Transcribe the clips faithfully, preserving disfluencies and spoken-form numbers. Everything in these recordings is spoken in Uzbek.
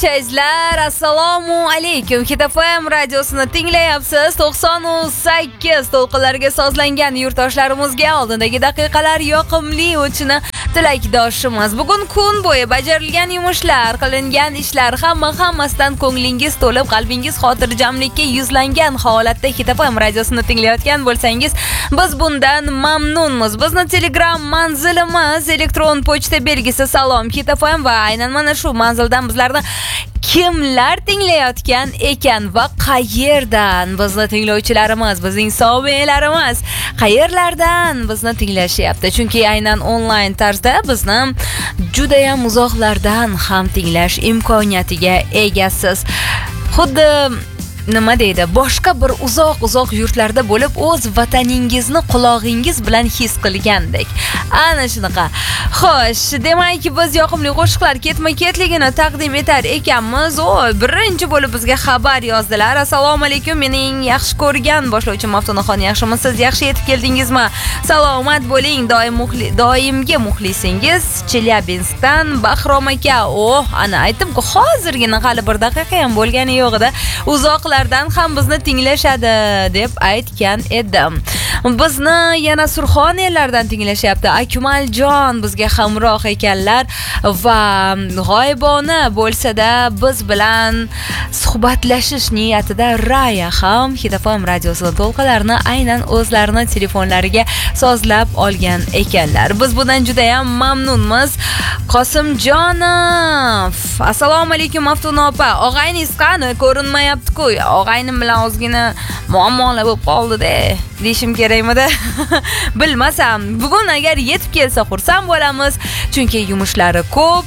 Tezlar, assalomu alaykum. Hit F M radiosini tinglayapsiz. to'qson sakkiz to'lqinlarga sozlangan yurtdoshlarimizga oldindagi daqiqalar yoqimli o'tishini tilakdoshimiz. Bugun kun bo'yi bajarilgan yumushlar, qilingan ishlar hamma hammasidan ko'nglingiz to'lib, qalbingiz xotirjamlikka yuzlangan holatda Hit F M radiosini tinglayotgan bo'lsangiz, biz bundan mamnunmiz. Bizni Telegram manzilimiz elektron pochta belgisi salom Hit F M va aynan mana shu manzildan bizlarni kimlar tinglayotgan ekan va qayerdan bizni tinglovchilarimiz, bizning so'miylarimiz qayerlardan bizni tinglashyapti? Chunki aynan onlayn tarzda bizni juda ham uzoqlardan ham tinglash imkoniyatiga egasiz. Xuddi nima deydi, boshqa bir uzoq-uzoq yurtlarda bo'lib o'z vataningizni qulog'ingiz bilan his qilgandek. Ana shunaqa. Xo'sh, demak, biz yoqimli qo'shiqlar ketma-ketligini taqdim etar ekanmiz. O, birinchi bo'lib bizga xabar yozdilar. Assalomu alaykum, mening yaxshi ko'rgan boshlovchi Maftunaxon, yaxshimisiz? Yaxshi yetib keldingizmi? Salomat bo'ling, doim muxli, doimgi muxlisingiz Chelyabinskdan Bahrom aka. Oh, ana aytdim-ku, hozirgina hali bir daqiqa ham bo'lgani yo'q edi. Uzoq lardan ham bizni tinglashadi deb aytgan edim. Bizni yana Surxoniylardan tinglashyapti. Akmaljon bizga hamroh ekanlar va g'oyibona bo'lsa-da biz bilan suhbatlashish niyatida Raya ham Hit F M radiosining to'lqinlarini aynan o'zlarini telefonlariga sozlab olgan ekanlar. Biz bundan juda ham mamnunmiz. Qosimjonov, assalomu alaykum Maftuna opa. Og'ayningiz qani? Ko'rinmayapti-ku. Og'aynim bilan ozgina muammolar bo'lib qoldi-da, deyishim kerakmidi? Bilmasam, bugun agar yetib kelsa xursand bo'lamiz, chunki yumushlari ko'p.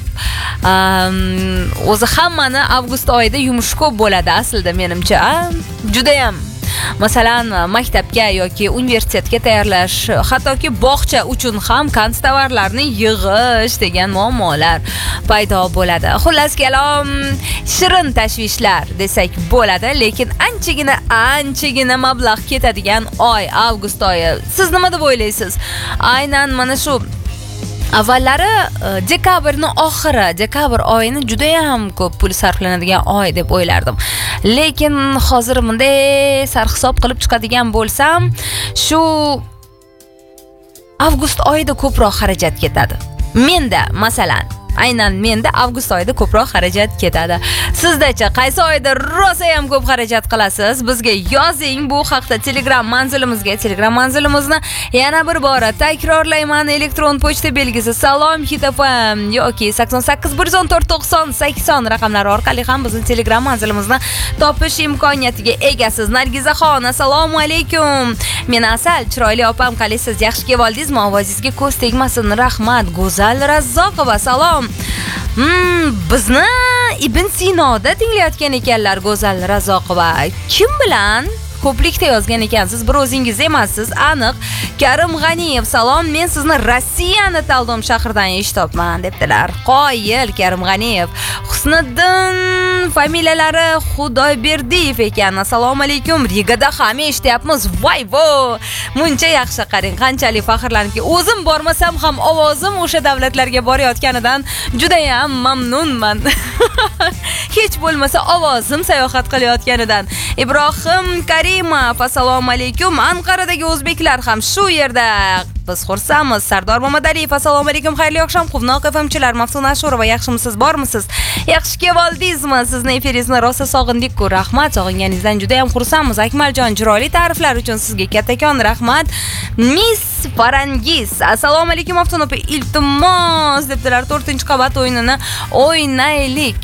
O'zi hammani avgust oyida yumush ko'p bo'ladi aslida menimcha. Juda ham masalan maktabga yoki universitetga tayyorlash, hattoki bog'cha uchun ham konstovarlarni yig'ish degan muammolar paydo bo'ladi. Xullas kalom, shirin tashvishlar desak bo'ladi, lekin anchagina anchagina mablag' ketadigan oy avgust oyi. Siz nima deb o'ylaysiz? Aynan mana shu avvallari dekabrning oxiri, dekabr oyini juda ham ko'p pul sarflanadigan oy deb o'ylardim. Lekin hozir bunday sarhisob qilib chiqadigan bo'lsam, shu avgust oyida ko'proq xarajat ketadi. Menda masalan aynan menda avgust oyida ko'proq xarajat ketadi. Sizdacha qaysi oyda rosa ham ko'p xarajat qilasiz? Bizga yozing bu haqda Telegram manzilimizga. Telegram manzilimizni yana bir bora takrorlayman. Elektron pochta belgisi salom Hit F M yoki sakson sakkiz bir yuz o'n to'rt to'qson sakson raqamlari orqali ham bizni Telegram manzilimizni topish imkoniyatiga egasiz. Nargizaxon, assalomu alaykum. Men Asal, chiroyli opam, qalaysiz? Yaxshi kelib oldingizmi? Ovozingizga ko'z tegmasin. Rahmat. Go'zal Razzoqova, salom. Hmm, bizni Ibn Sinoda tinglayotgan ekanlar Go'zal Razzoqova. Kim bilan ko'plikda yozgan ekansiz, bir o'zingiz emassiz, aniq. Karim G'aniyev, salom, men sizni Rossiyani Taldom shahridan eshityapman debdilar. Qoyil Karim G'aniyev. Husniddin familiyalari Xudoyberdiyev ekan. Assalomu alaykum. Rigada ham eshityapmiz. Voy vo! Muncha yaxshi, qarang, qanchalik faxrlanibki, o'zim bormasam ham ovozim o'sha davlatlarga borayotganidan juda ham mamnunman. Hech bo'lmasa ovozim sayohat qilayotganidan. Ibrohim Karimov, assalomu alaykum. Anqaradagi o'zbeklar ham shu yerda. Biz xursandmiz. Sardor Mamadaliyev, assalomu alaykum. Xayrli oqshom Quvnoq F M chilar. Maftuna Ashurova, yaxshimisiz? Bormisiz? Yaxshi kelib oldingizmi? Sizni efiringizni rosa sog'indik-ku. Rahmat, sog'inganingizdan juda ham xursandmiz. Akmaljon, chiroyli ta'riflar uchun sizga kattakon rahmat. Miss Farangiz, assalomu alaykum Maftuna opa. Iltimos debdilar, to'rtinchi qavat o'yinini o'ynaylik.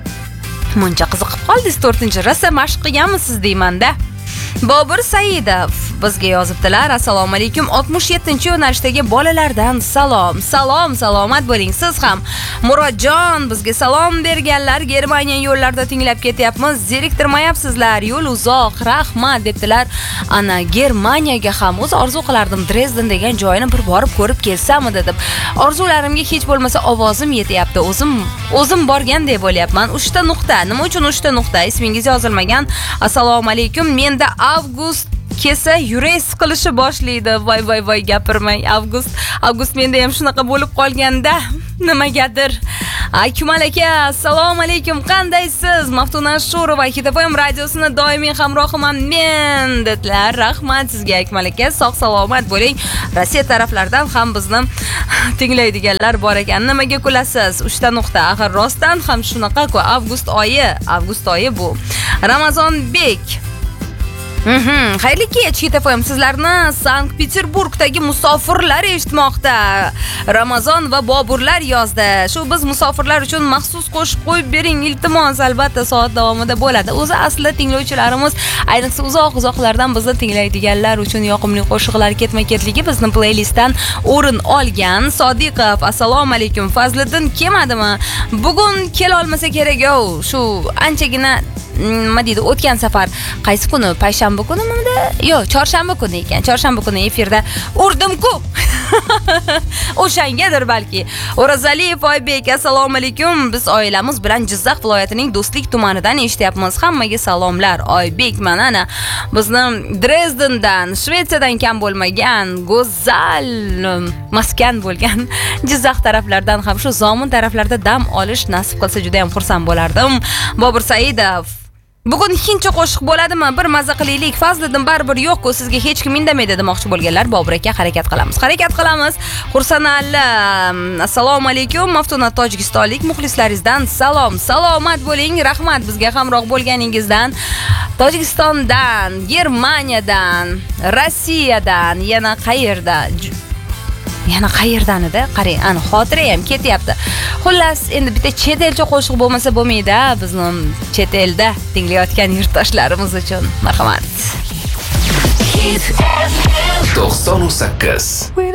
Muncha qiziqib qoldingiz to'rtinchi rosa mashq qilganmisiz deyman-da. Bobur Saidov bizga yozibdilar. Assalomu alaykum. oltmish yettinchi yo'nalishdagi bolalardan salom. Salom, salomat bo'ling. Siz ham. Murodjon bizga salom berganlar. Germaniya yo'llarida tinglab ketyapmiz. Zeriktirmayapsizlar. Yo'l uzoq. Rahmat debdilar. Ana Germaniyaga ham o'z orzu qilardim. Dresden degan joyini bir borib ko'rib kelsam deb. Orzularimga hech bo'lmasa ovozim yetyapti. O'zim o'zim borgan deb o'ylayapman. uchta nuqta. Nima uchun uchta nuqta? Ismingiz yozilmagan. Assalomu alaykum. Menda avgust kelsa yurak siqilishi boshlaydi. Voy voy voy, gapirmang. Avgust, avgust menda ham shunaqa bo'lib qolganda. nimagadir. Akmal aka, assalomu alaykum, qandaysiz? Maftun Ashurova Hit F M radiosini doimiy hamrohiman men dedilar. Rahmat sizga Akmal aka, sog' salomat bo'ling. Rossiya taraflaridan ham bizni tinglaydiganlar bor ekan. Nimaga kulasiz? uchta nuqta. Axir rostdan ham shunaqa-ku. Avgust oyi, avgust oyi bu. Ramazonbek Mhm, xayrli kech Hit F M, sizlarni Sankt-Peterburgdagi musofirlar eshitmoqda. Ramazon va Boburlar yozdi. Shu biz musofirlar uchun maxsus qo'shiq qo'yib bering, iltimos. Albatta soat davomida bo'ladi. O'zi aslida tinglovchilarimiz, ayniqsa uzoq-uzoqlardan bizni tinglaydiganlar uchun yoqimli qo'shiqlar ketma-ketligi bizni playlistdan o'rin olgan. Sodiqov, assalomu alaykum. Fazliddin kelmadimi? Bugun kela olmasa kerak-ku. Shu anchagina nima deydi, o'tgan safar qaysi kuni, payshanba kunimida? Yo'q, chorshanba kuni ekan. Chorshanba kuni efirda urdim-ku. O'shangadir balki. O'razaliyev Oybek, assalomu alaykum. Biz oilamiz bilan Jizzax viloyatining Do'stlik tumanidan eshityapmiz. Hammaga salomlar. Oybek, mana ana bizni Dresdendan, Shvetsiyadan kam bo'lmagan, go'zal maskan bo'lgan Jizzax taraflaridan ham shu Zomin taraflarda dam olish nasib qilsa juda ham xursand bo'lardim. Bobur Saidov, bugun ikkinchi qo'shiq bo'ladimi? Bir maza qilaylik. Fazliddin baribir yo'q-ku, sizga hech kim indamaydi demoqchi bo'lganlar Bobur aka, harakat qilamiz. Harakat qilamiz. Xursanali, assalomu alaykum. Maftuna tojikistonlik muxlislaringizdan salom. Salomat bo'ling. Rahmat bizga hamroh bo'lganingizdan. Tojikistondan, Germaniyadan, Rossiyadan, yana qayerda? Yana qayerdan-edi? Qarang, ana xotira ham ketyapti. Xullas, endi bitta chet elcha qo'shiq bo'lmasa bo'lmaydi, bizni chet elda tinglayotgan yurtdoshlarimiz uchun. Marhamat. to'qson sakkiz